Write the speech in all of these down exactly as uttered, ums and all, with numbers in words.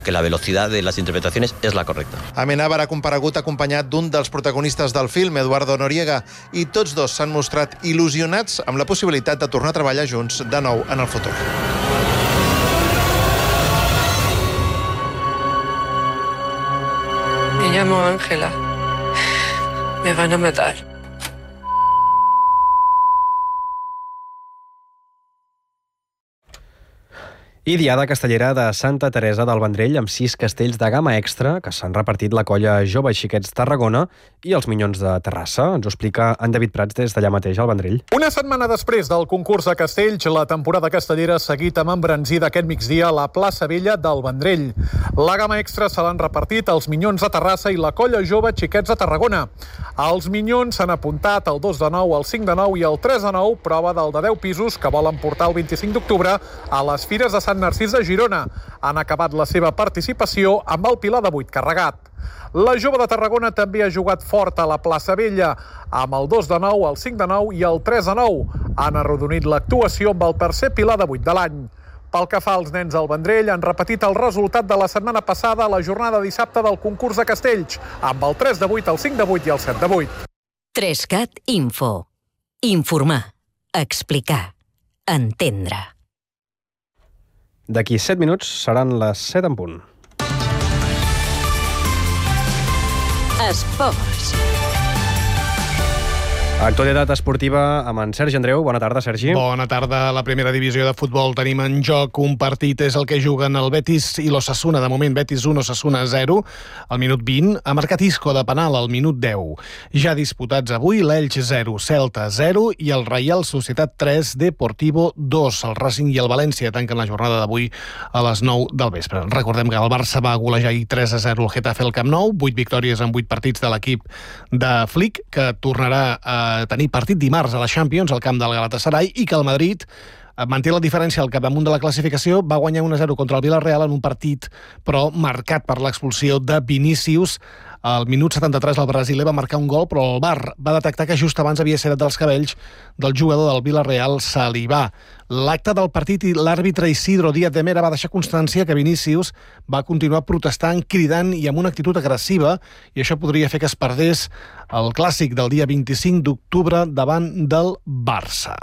que la velocidad de las interpretaciones es la correcta. Amenábar ha comparegut acompanyat d'un dels protagonistes del film, Eduardo Noriega, i tots dos s'han mostrat il·lusionats amb la possibilitat de tornar a treballar junts de nou en el futur. Me llamo Ángela. Me van a matar. I Diada Castellera de Santa Teresa del Vendrell amb sis castells de gamma extra que s'han repartit la colla Jove Xiquets Tarragona i els Minyons de Terrassa. Ens ho explica en David Prats des d'allà mateix al Vendrell. Una setmana després del concurs de castells, la temporada castellera ha seguit amb embranzida aquest migdia a la plaça Vella del Vendrell. La gamma extra se l'han repartit els Minyons de Terrassa i la colla Jove Xiquets de Tarragona. Els Minyons s'han apuntat el dos de nou, el cinc de nou i el tres de nou, prova del de deu pisos que volen portar el vint-i-cinc d'octubre a les Fires de Sant Narcís de Girona. Han acabat la seva participació amb el Pilar de vuit carregat. La Jove de Tarragona també ha jugat fort a la plaça Vella, amb el dos de nou, el cinc de nou i el tres de nou. Han arrodonit l'actuació amb el tercer Pilar de vuit de l'any. Pel que fa als nens al Vendrell, han repetit el resultat de la setmana passada a la jornada dissabte del concurs de castells, amb el tres de vuit, el cinc de vuit i el set de vuit. Trescat Info. Informar. Explicar. Entendre. D'aquí set minuts seran les set en punt. Esports. Actualitat esportiva amb en Sergi Andreu. Bona tarda, Sergi. Bona tarda. A la primera divisió de futbol tenim en joc un partit, és el que juguen el Betis i l'Osasuna. De moment, Betis un, Osasuna zero. Al minut vint ha marcat Isco de penal al minut deu. Ja disputats avui, l'Elx zero, Celta zero i el Reial Societat tres, Deportivo dos. El Racing i el València tanquen la jornada d'avui a les nou del vespre. Recordem que el Barça va golejar ahir tres a zero el Getafe al Camp Nou, vuit victòries en vuit partits de l'equip de Flick, que tornarà a tenir partit dimarts a la Champions al camp del Galatasaray, i que el Madrid manté la diferència al capdamunt de la classificació. Va guanyar un a zero contra el Villarreal en un partit, però marcat per l'expulsió de Vinícius. Al minut setanta-tres el brasiler va marcar un gol, però el V A R va detectar que just abans havia estirat dels cabells del jugador del Villarreal, Salivà. L'acte del partit i l'àrbitre Isidro Díaz de Mera va deixar constància que Vinícius va continuar protestant, cridant i amb una actitud agressiva, i això podria fer que es perdés el clàssic del dia vint-i-cinc d'octubre davant del Barça.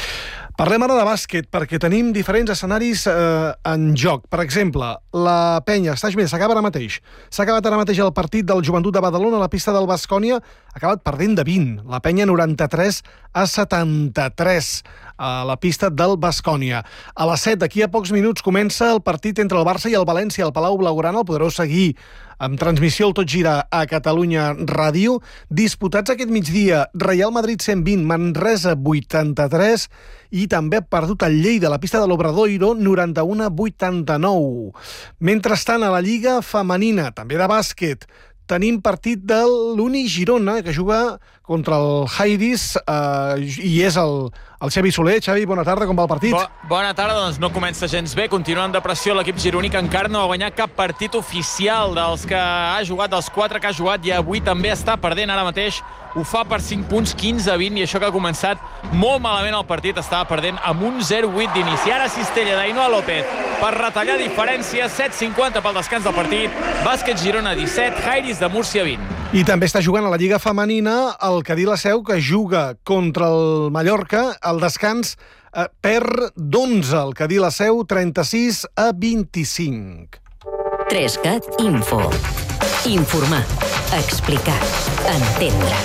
Parlem ara de bàsquet, perquè tenim diferents escenaris eh, en joc. Per exemple, la Penya, està bé, s'acaba ara mateix. S'ha acabat ara mateix el partit del Joventut de Badalona a la pista del Baskonia, ha acabat perdent de vint. La Penya noranta-tres a setanta-tres a la pista del Baskonia. A les set, d'aquí a pocs minuts, comença el partit entre el Barça i el València al Palau Blaugrana. El podreu seguir amb transmissió al Tot Gira a Catalunya Ràdio. Disputats aquest migdia, Real Madrid cent vint, Manresa vuitanta-tres, i també ha perdut el Lleida a la pista de l'Obradoiro noranta-u a vuitanta-nou. Mentrestant, a la Lliga Femenina, també de bàsquet, tenim partit de l'Uni Girona, que juga contra el Jairis, eh, i és el, el Xavi Soler. Xavi, bona tarda, com va el partit? Bo, bona tarda, doncs no comença gens bé. Continuant de pressió l'equip gironí, que encara no ha guanyat cap partit oficial dels que ha jugat, dels quatre que ha jugat, i avui també està perdent ara mateix. Ho fa per cinc punts, quinze a vint, i això que ha començat molt malament el partit, estava perdent amb un zero vuit d'inici. Ara cistella d'Ainoa López per retallar diferències, set cinquanta pel descans del partit. Bàsquet Girona disset, Jairis de Múrcia vint. I també està jugant a la Lliga Femenina el Cadí la Seu, que juga contra el Mallorca. El descans eh, perd d'onze. El Cadí la Seu, trenta-sis a vint-i-cinc. Trescat Info. Informar. Explicar. Entendre.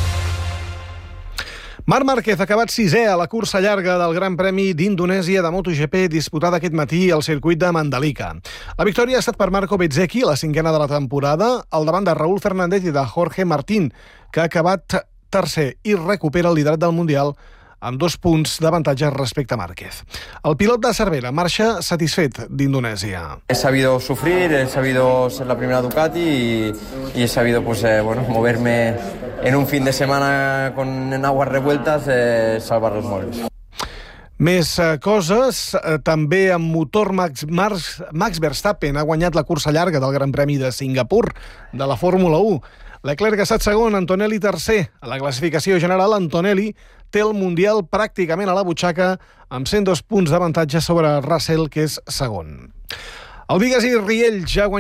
Marc Márquez ha acabat sisè a la cursa llarga del Gran Premi d'Indonèsia de MotoGP disputada aquest matí al circuit de Mandalika. La victòria ha estat per Marco Bezzecchi, la cinquena de la temporada, al davant de Raúl Fernández i de Jorge Martín, que ha acabat tercer i recupera el liderat del Mundial amb dos punts d'avantatge respecte a Márquez. El pilot de Cervera marxa satisfet d'Indonèsia. He sabido sufrir, he sabido ser la primera Ducati y, y he sabido pues, eh, bueno, moverme en un fin de semana con en aguas revueltas, eh, salvar los muebles. Més eh, coses, eh, també amb motor Max, Max, Max Verstappen ha guanyat la cursa llarga del Gran Premi de Singapur de la Fórmula u. Leclerc ha estat segon, Antonelli tercer. A la classificació general, Antonelli té el Mundial pràcticament a la butxaca amb cent dos punts d'avantatge sobre Russell, que és segon. El Bigues i Riells ja ha guanyat